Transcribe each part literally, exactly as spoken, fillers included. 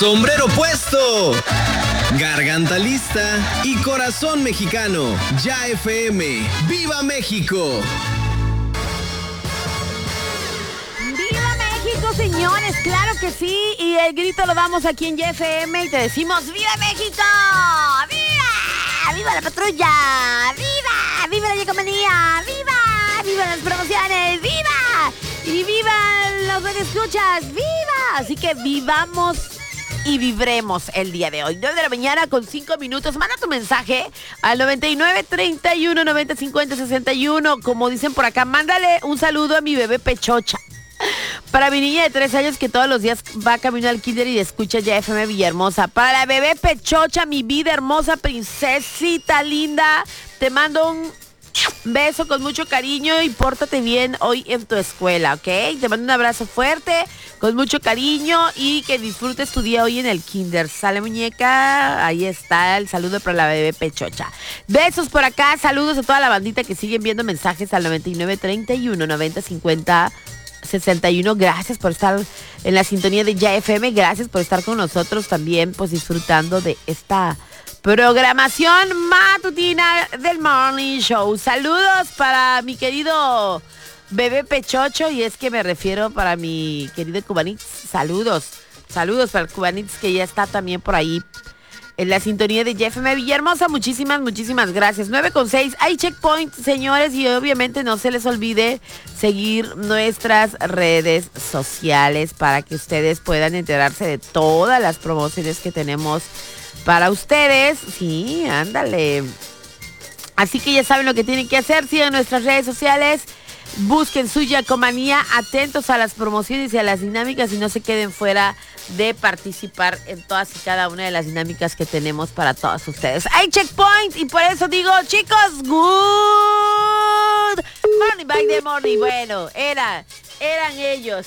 Sombrero puesto, garganta lista y corazón mexicano. Ya F M, ¡viva México! ¡Viva México, señores! ¡Claro que sí! Y el grito lo damos aquí en Ya F M y te decimos ¡viva México! ¡Viva! ¡Viva la patrulla! ¡Viva! ¡Viva la Yecomanía! ¡Viva! ¡Viva las promociones! ¡Viva! ¡Y viva los que escuchas! ¡Viva! Así que vivamos y vibremos el día de hoy. nueve de la mañana con cinco minutos. Manda tu mensaje al noventa y nueve, treinta y uno, noventa, cincuenta, sesenta y uno. Como dicen por acá, mándale un saludo a mi bebé Pechocha. Para mi niña de tres años que todos los días va camino al kinder y escucha Ya F M Villahermosa. Para la bebé Pechocha, mi vida hermosa, princesita linda. Te mando un beso con mucho cariño y pórtate bien hoy en tu escuela, ¿ok? Te mando un abrazo fuerte, con mucho cariño y que disfrutes tu día hoy en el kinder. Sale, muñeca, ahí está el saludo para la bebé Pechocha. Besos por acá, saludos a toda la bandita que siguen viendo mensajes al noventa y nueve, treinta y uno, noventa, cincuenta, sesenta y uno. Gracias por estar en la sintonía de Ya F M, gracias por estar con nosotros también, pues disfrutando de esta programación matutina del Morning Show. Saludos para mi querido bebé Pechocho, y es que me refiero para mi querido Cubanix. Saludos, saludos para el Cubanix que ya está también por ahí en la sintonía de Ya F M Villahermosa. Muchísimas, muchísimas gracias. nueve con seis, hay checkpoint, señores, y obviamente no se les olvide seguir nuestras redes sociales para que ustedes puedan enterarse de todas las promociones que tenemos para ustedes. Sí, ándale. Así que ya saben lo que tienen que hacer. Sigan nuestras redes sociales. Busquen su Yacomanía. Atentos a las promociones y a las dinámicas y no se queden fuera de participar en todas y cada una de las dinámicas que tenemos para todos ustedes. Hay checkpoint y por eso digo, chicos, good morning by the morning. Bueno, era, eran ellos.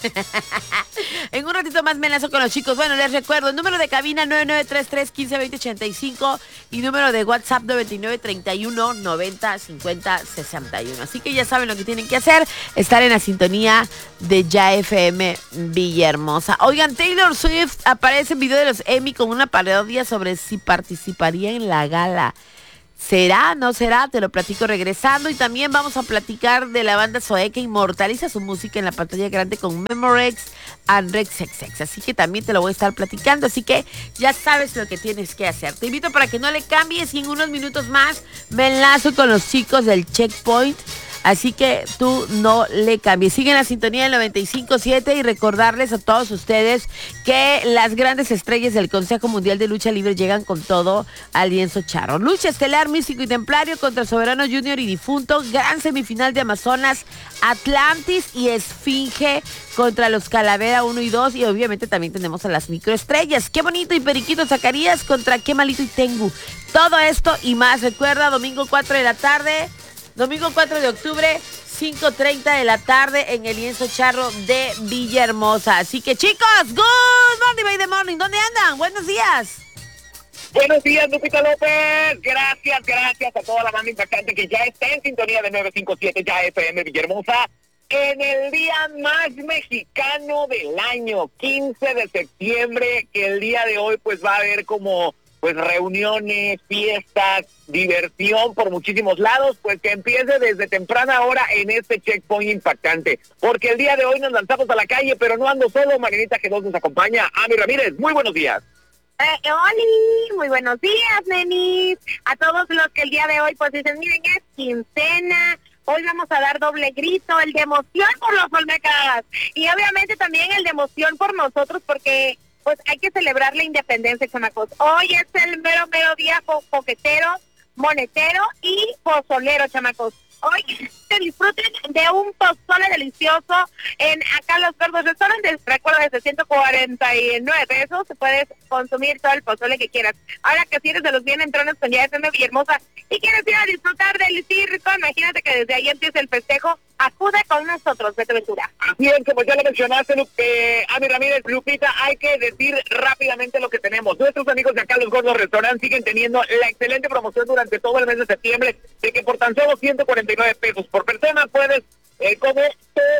En un ratito más me enlazo con los chicos. Bueno, les recuerdo, el número de cabina nueve nueve tres tres, uno cinco, dos cero, ocho cinco y número de WhatsApp noventa y nueve, treinta y uno, noventa, cincuenta, sesenta y uno. Así que ya saben lo que tienen que hacer, estar en la sintonía de Ya F M Villahermosa. Oigan, Taylor Swift aparece en video de los Emmy con una parodia sobre si participaría en la gala. ¿Será? ¿No será? Te lo platico regresando. Y también vamos a platicar de la banda Zoé que inmortaliza su música en la pantalla grande con Memorex and Rex X X. Así que también te lo voy a estar platicando. Así que ya sabes lo que tienes que hacer. Te invito para que no le cambies y en unos minutos más me enlazo con los chicos del Checkpoint. Así que tú no le cambies. Sigue en la sintonía del noventa y cinco punto siete y recordarles a todos ustedes que las grandes estrellas del Consejo Mundial de Lucha Libre llegan con todo al lienzo charro. Lucha estelar, místico y templario contra Soberano Junior y Difunto. Gran semifinal de Amazonas, Atlantis y Esfinge contra los Calavera uno y dos. Y obviamente también tenemos a las microestrellas. Qué bonito y Periquito Zacarías contra Qué malito y Tengu. Todo esto y más. Recuerda, domingo cuatro de la tarde. Domingo cuatro de octubre, cinco treinta de la tarde en el lienzo charro de Villahermosa. Así que chicos, good morning by the morning. ¿Dónde andan? Buenos días. Buenos días, Lupita López. Gracias, gracias a toda la banda impactante que ya está en sintonía de nueve cinco siete Ya F M Villahermosa. En el día más mexicano del año, quince de septiembre, que el día de hoy pues va a haber como pues reuniones, fiestas, diversión por muchísimos lados, pues que empiece desde temprana hora en este checkpoint impactante, porque el día de hoy nos lanzamos a la calle, pero no ando solo. Marinita G dos nos acompaña. Ami Ramírez, muy buenos días. Eh, Oli, muy buenos días, nenis. A todos los que el día de hoy pues dicen, miren, es quincena, hoy vamos a dar doble grito, el de emoción por los Olmecas, y obviamente también el de emoción por nosotros, porque pues hay que celebrar la independencia, chamacos. Hoy es el mero, mero día po- coquetero, monetero y pozolero, chamacos. Hoy se disfruten de un pozole delicioso en acá Los Verdes Restaurantes. Recuerda, desde ciento cuarenta y nueve pesos se puedes consumir todo el pozole que quieras. Ahora que si eres de los bien entrones con Ya F M Villahermosa y quieres ir a disfrutar del circo, imagínate que desde ahí empieza el festejo. Acude con nosotros, Beto Ventura. Así es, como ya lo mencionaste, Lu- eh, Ami Ramírez, Lupita, hay que decir rápidamente lo que tenemos. Nuestros amigos de acá Los Gordos Restaurant siguen teniendo la excelente promoción durante todo el mes de septiembre, de que por tan solo ciento cuarenta y nueve pesos por persona puedes eh, comer todo el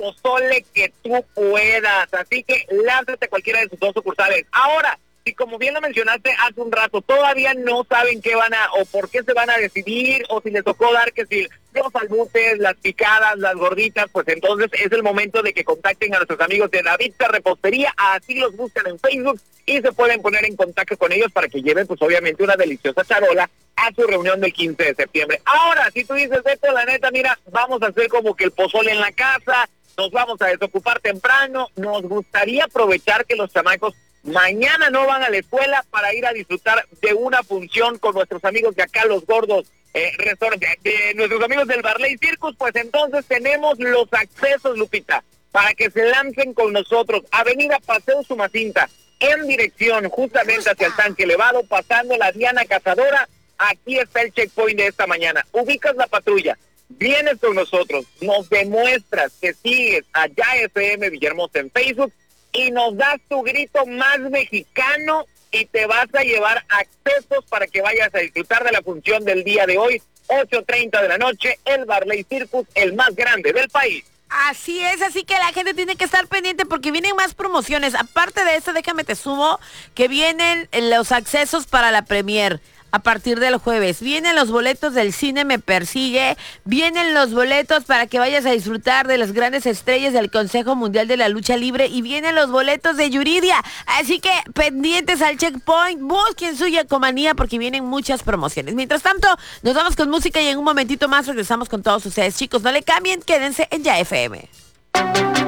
pozole que tú puedas. Así que lánzate a cualquiera de sus dos sucursales. Ahora, y como bien lo mencionaste hace un rato, todavía no saben qué van a, o por qué se van a decidir, o si les tocó dar que si los albutes, las picadas, las gorditas, pues entonces es el momento de que contacten a nuestros amigos de David's Repostería, así los buscan en Facebook y se pueden poner en contacto con ellos para que lleven pues obviamente una deliciosa charola a su reunión del quince de septiembre. Ahora, si tú dices esto, la neta, mira, vamos a hacer como que el pozole en la casa, nos vamos a desocupar temprano, nos gustaría aprovechar que los chamacos mañana no van a la escuela para ir a disfrutar de una función con nuestros amigos de acá, los gordos, eh, restaurante, de, de nuestros amigos del Barley Circus, pues entonces tenemos los accesos, Lupita, para que se lancen con nosotros. Avenida Paseo Sumacinta, en dirección justamente hacia el tanque elevado, pasando la Diana Cazadora. Aquí está el checkpoint de esta mañana. Ubicas la patrulla, vienes con nosotros, nos demuestras que sigues a Ya F M Villahermosa en Facebook y nos das tu grito más mexicano y te vas a llevar accesos para que vayas a disfrutar de la función del día de hoy, ocho treinta de la noche, el Barley Circus, el más grande del país. Así es, así que la gente tiene que estar pendiente porque vienen más promociones. Aparte de eso, déjame te sumo que vienen los accesos para la premier. A partir del jueves, vienen los boletos del Cine Me Persigue, vienen los boletos para que vayas a disfrutar de las grandes estrellas del Consejo Mundial de la Lucha Libre y vienen los boletos de Yuridia. Así que pendientes al checkpoint, busquen su Yacomanía porque vienen muchas promociones. Mientras tanto, nos vamos con música y en un momentito más regresamos con todos ustedes. Chicos, no le cambien, quédense en Ya F M.